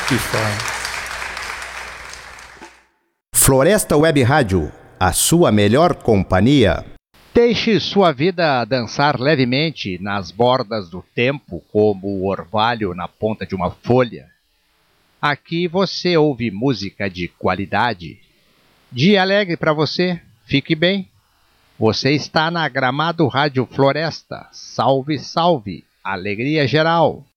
Spotify. Floresta Web Rádio, a sua melhor companhia. Deixe sua vida dançar levemente nas bordas do tempo, como o orvalho na ponta de uma folha. Aqui você ouve música de qualidade. Dia alegre para você, fique bem. Você está na Gramado Rádio Floresta. Salve, salve, alegria geral.